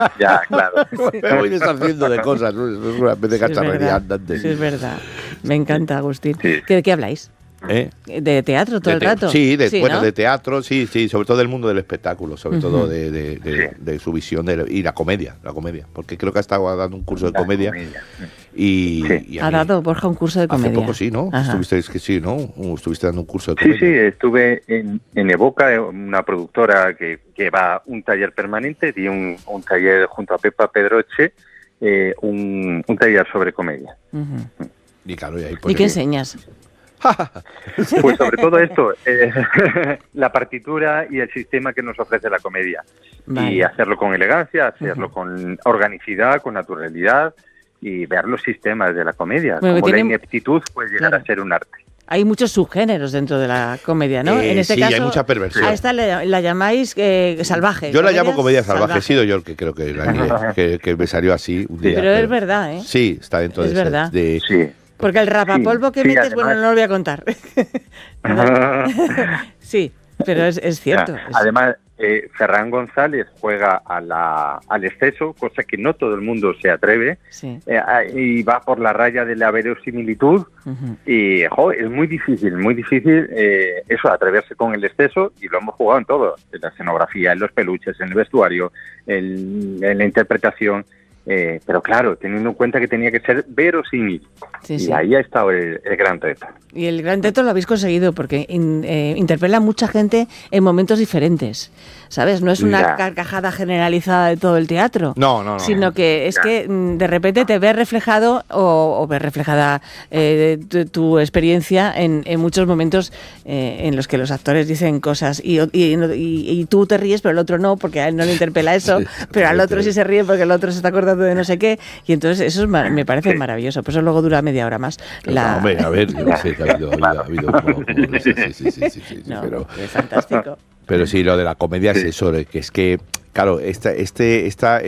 Ya, claro. Me voy deshaciendo de cosas, ¿no? Es una especie de cacharrería andante. Sí, es verdad. Me encanta, Agustín. Sí. ¿De qué habláis? ¿Eh? ¿De teatro todo el rato? Sí, ¿no? de teatro, sí, sobre todo del mundo del espectáculo, sobre todo de su visión y la comedia, porque creo que ha estado dando un curso de comedia. Y ha dado, Borja, un curso de comedia. Hace poco sí, ¿no? Ajá. Estuviste dando un curso de comedia. Sí, estuve en Evoca, una productora que lleva un taller permanente y un taller junto a Pepa Pedroche, un taller sobre comedia. Uh-huh. Y claro, ¿Y qué enseñas? Pues sobre todo esto, la partitura y el sistema que nos ofrece la comedia. Vale. Y hacerlo con elegancia, hacerlo con organicidad, con naturalidad y ver los sistemas de la comedia. Bueno, como la ineptitud puede llegar a ser un arte. Hay muchos subgéneros dentro de la comedia, ¿no? En este caso, hay mucha perversión. A esta la llamáis salvaje. Yo la llamo comedia salvaje. He sido yo el que creo que me salió así un día. Pero es verdad, ¿eh? Sí, está dentro es de verdad. Sí. Porque el rapapolvo que metes, además, bueno, no lo voy a contar. Sí, pero es cierto. Además, Ferran González juega al exceso, cosa que no todo el mundo se atreve, y va por la raya de la verosimilitud, y es muy difícil eso, atreverse con el exceso, y lo hemos jugado en todo, en la escenografía, en los peluches, en el vestuario, en la interpretación. Pero claro, teniendo en cuenta que tenía que ser verosímil. Y ahí ha estado el gran reto. Y el gran reto lo habéis conseguido porque interpela a mucha gente en momentos diferentes, ¿sabes? No es una carcajada generalizada de todo el teatro. No. Sino que es que de repente te ves reflejado o ves reflejada tu experiencia en muchos momentos en los que los actores dicen cosas y tú te ríes, pero el otro no, porque a él no le interpela eso, pero al otro sí se ríe porque el otro se está acordando de no sé qué, y entonces eso me parece maravilloso. Por eso luego dura media hora más. Hombre, a ver, yo no sé, ha habido sí, no, pero es fantástico. Pero sí, lo de la comedia es eso, que es que, claro, este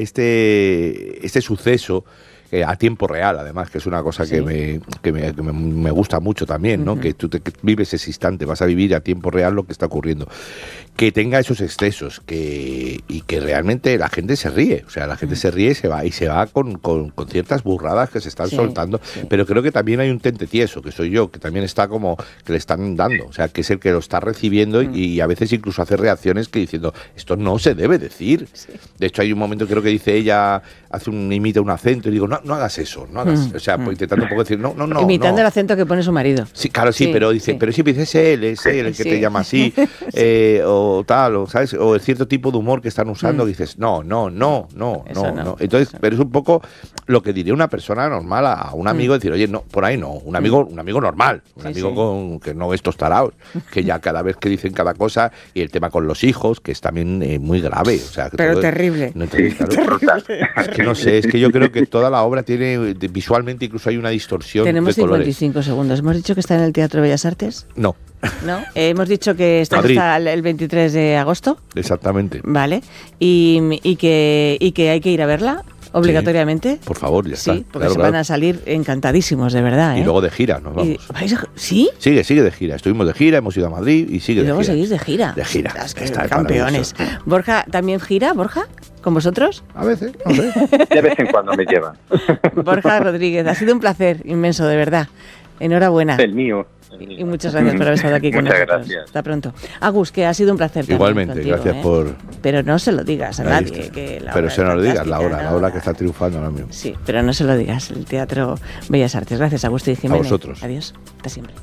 suceso a tiempo real, además, que es una cosa que me gusta mucho también, ¿no? Que tú vives ese instante, vas a vivir a tiempo real lo que está ocurriendo. Que tenga esos excesos y que realmente la gente se ríe, o sea, la gente se ríe y se va con ciertas burradas que se están soltando, pero creo que también hay un tente tieso, que soy yo, que también está como que le están dando, o sea, que es el que lo está recibiendo y a veces incluso hace reacciones que diciendo, esto no se debe decir. De hecho, hay un momento, creo que dice ella, imita un acento y digo, no hagas eso, no hagas, o sea, pues intentando un poco decir, no. Imitando el acento que pone su marido. Sí, claro, pero dice, pero siempre dice, es él el que te llama así, o tal, o ¿sabes? O el cierto tipo de humor que están usando, que dices, no. Entonces, pero es un poco lo que diría una persona normal a un amigo, decir, oye, no, por ahí no, un amigo normal, un amigo con que no estos taraos, que ya cada vez que dicen cada cosa, y el tema con los hijos, que es también muy grave, o sea, que pero terrible. Es que no sé, es que yo creo que toda la obra tiene, visualmente incluso hay una distorsión. Tenemos de colores. 55 segundos. ¿Hemos dicho que está en el Teatro de Bellas Artes? No. Hemos dicho que está hasta el 23 de agosto. Exactamente. Vale. Y que hay que ir a verla obligatoriamente. Por favor, ya está. Sí, porque van a salir encantadísimos, de verdad. Y luego de gira nos vamos. ¿Sí? Sigue de gira. Estuvimos de gira, hemos ido a Madrid y sigue de gira. Y luego seguís de gira. De gira. Está campeones. Borja, ¿también gira, Borja? ¿Con vosotros? A veces, no sé. De vez en cuando me llevan. Borja Rodríguez, ha sido un placer inmenso, de verdad. Enhorabuena. El mío. Y muchas gracias por haber estado aquí con nosotros. Gracias. Hasta pronto. Agus, que ha sido un placer. Igualmente, contigo, gracias por... Pero no se lo digas a nadie. Pero se nos lo digas, la hora que está triunfando ahora mismo. Sí, pero no se lo digas. El Teatro Bellas Artes. Gracias, Agustín Jiménez. A vosotros. Adiós. Hasta siempre.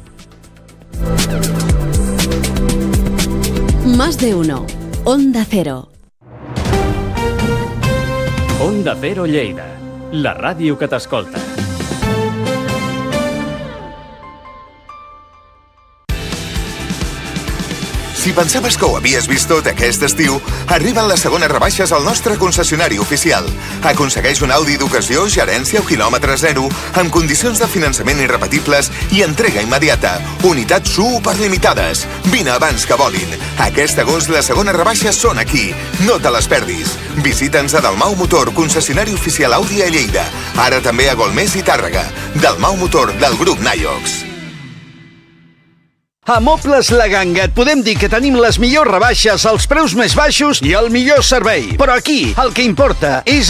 Más de uno. Onda Cero. Onda Cero Lleida, la ràdio que t'escolta. Si pensaves que ho havies vist tot aquest estiu, arriben les segones rebaixes al nostre concessionari oficial. Aconsegueix un Audi d'ocasió, gerència o quilòmetre zero, amb condicions de finançament irrepetibles i entrega immediata. Unitats superlimitades. Vine abans que volin. Aquest agost les segones rebaixes són aquí. No te les perdis. Visita'ns a Dalmau Motor, concessionari oficial Audi a Lleida. Ara també a Golmés i Tàrrega. Dalmau Motor, del grup Naiox. A Mobles La Ganga et podem dir que tenim les millors rebaixes, els preus més baixos i el millor servei. Però aquí el que importa és